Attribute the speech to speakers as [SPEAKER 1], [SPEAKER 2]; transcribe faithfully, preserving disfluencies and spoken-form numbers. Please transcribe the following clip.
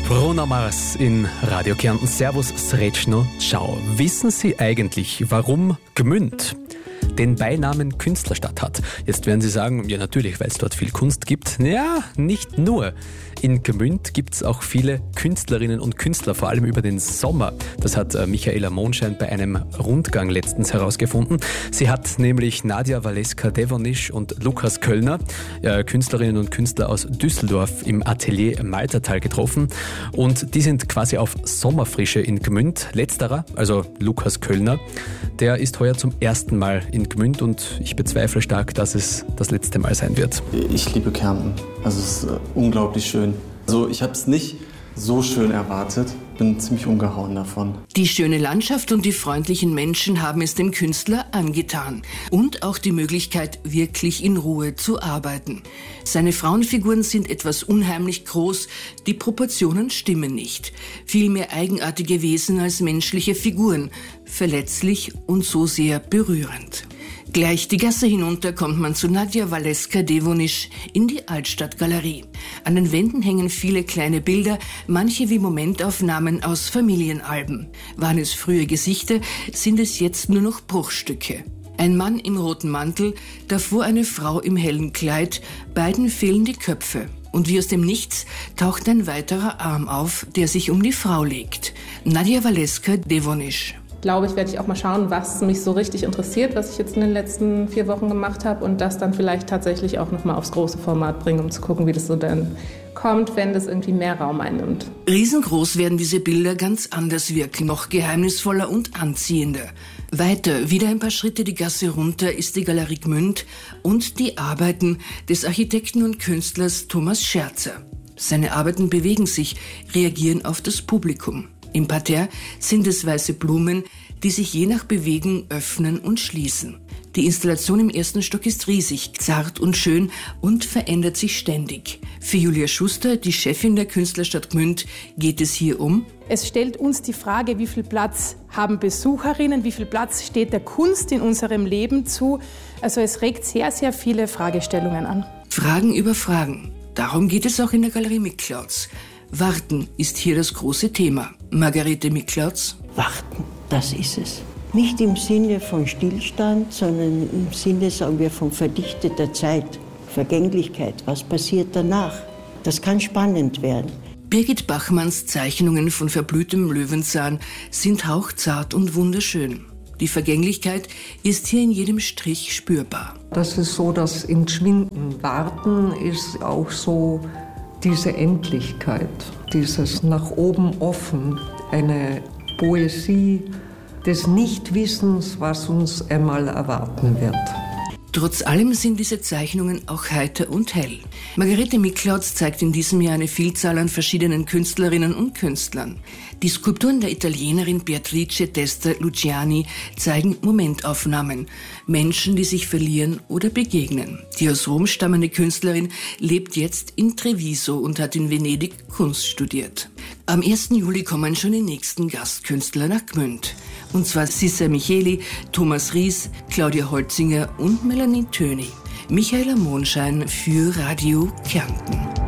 [SPEAKER 1] Bruno Mars in Radio Kärnten. Servus, Srećno, ciao. Wissen Sie eigentlich, warum Gmünd den Beinamen Künstlerstadt hat? Jetzt werden Sie sagen, ja natürlich, weil es dort viel Kunst gibt. Ja, nicht nur. In Gmünd gibt es auch viele Künstlerinnen und Künstler, vor allem über den Sommer. Das hat äh, Michaela Monschein bei einem Rundgang letztens herausgefunden. Sie hat nämlich Nadia Waleska-Devonisch und Lukas Köllner, äh, Künstlerinnen und Künstler aus Düsseldorf, im Atelier Maltertal getroffen. Und die sind quasi auf Sommerfrische in Gmünd. Letzterer, also Lukas Köllner, der ist heuer zum ersten Mal in Gmünd und ich bezweifle stark, dass es das letzte Mal sein wird.
[SPEAKER 2] Ich liebe Kärnten. Also es ist äh, unglaublich schön. Also ich habe es nicht so schön erwartet. Bin ziemlich umgehauen davon.
[SPEAKER 3] Die schöne Landschaft und die freundlichen Menschen haben es dem Künstler angetan. Und auch die Möglichkeit, wirklich in Ruhe zu arbeiten. Seine Frauenfiguren sind etwas unheimlich groß, die Proportionen stimmen nicht. Viel mehr eigenartige Wesen als menschliche Figuren. Verletzlich und so sehr berührend. Gleich die Gasse hinunter kommt man zu Nadia Waleska-Devonisch in die Altstadtgalerie. An den Wänden hängen viele kleine Bilder, manche wie Momentaufnahmen aus Familienalben. Waren es frühe Gesichter, sind es jetzt nur noch Bruchstücke. Ein Mann im roten Mantel, davor eine Frau im hellen Kleid, beiden fehlen die Köpfe. Und wie aus dem Nichts taucht ein weiterer Arm auf, der sich um die Frau legt. Nadia Waleska-Devonisch.
[SPEAKER 4] Glaube ich, werde ich auch mal schauen, was mich so richtig interessiert, was ich jetzt in den letzten vier Wochen gemacht habe und das dann vielleicht tatsächlich auch noch mal aufs große Format bringen, um zu gucken, wie das so dann kommt, wenn das irgendwie mehr Raum einnimmt.
[SPEAKER 3] Riesengroß werden diese Bilder ganz anders wirken, noch geheimnisvoller und anziehender. Weiter, wieder ein paar Schritte die Gasse runter, ist die Galerie Gmünd und die Arbeiten des Architekten und Künstlers Thomas Scherzer. Seine Arbeiten bewegen sich, reagieren auf das Publikum. Im Parterre sind es weiße Blumen, die sich je nach Bewegung öffnen und schließen. Die Installation im ersten Stock ist riesig, zart und schön und verändert sich ständig. Für Julia Schuster, die Chefin der Künstlerstadt Gmünd, geht es hier um:
[SPEAKER 5] Es stellt uns die Frage, wie viel Platz haben Besucherinnen, wie viel Platz steht der Kunst in unserem Leben zu. Also es regt sehr, sehr viele Fragestellungen an.
[SPEAKER 3] Fragen über Fragen. Darum geht es auch in der Galerie Miklautz. Warten ist hier das große Thema. Margarete Miklautz.
[SPEAKER 6] Warten, das ist es. Nicht im Sinne von Stillstand, sondern im Sinne, sagen wir, von verdichteter Zeit, Vergänglichkeit. Was passiert danach? Das kann spannend werden.
[SPEAKER 3] Birgit Bachmanns Zeichnungen von verblühtem Löwenzahn sind hauchzart und wunderschön. Die Vergänglichkeit ist hier in jedem Strich spürbar.
[SPEAKER 7] Das ist so das Entschwinden. Warten ist auch so diese Endlichkeit, dieses nach oben offen, eine Poesie des Nichtwissens, was uns einmal erwarten wird.
[SPEAKER 3] Trotz allem sind diese Zeichnungen auch heiter und hell. Margarete Miklautz zeigt in diesem Jahr eine Vielzahl an verschiedenen Künstlerinnen und Künstlern. Die Skulpturen der Italienerin Beatrice Testa Luciani zeigen Momentaufnahmen, Menschen, die sich verlieren oder begegnen. Die aus Rom stammende Künstlerin lebt jetzt in Treviso und hat in Venedig Kunst studiert. Am ersten Juli kommen schon die nächsten Gastkünstler nach Gmünd. Und zwar Sissa Micheli, Thomas Ries, Claudia Holzinger und Melanie Töni. Michaela Monschein für Radio Kärnten.